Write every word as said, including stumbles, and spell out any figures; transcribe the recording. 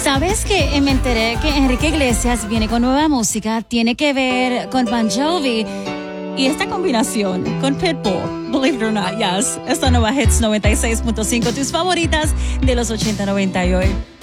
¿Sabes que me enteré que Enrique Iglesias viene con nueva música? Tiene que ver con Bon Jovi y esta combinación con Pitbull. Believe it or not, yes. Esta nueva Hits noventa y seis punto cinco, tus favoritas de los ochenta noventa y hoy.